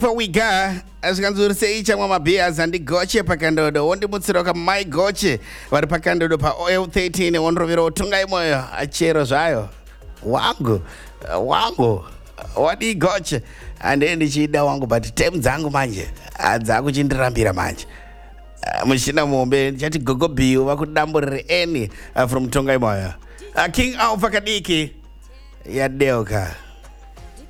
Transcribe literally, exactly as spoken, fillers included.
Pawiga asikanzuri seicha mwa mabia zandi goche pakandodo wondi mutsiroka mai goche vari pakandodo pa O L thirteen wonroviro utungai moyo achero zvayo wangu wangu wadi goche ande ndichida wangu but time dzangu manje adzakuchindirambira manje mushina mombe ndichati gogo biu vakudamburire eni uh, from Tongai moyo uh, King Alpha Kadiki yadeoka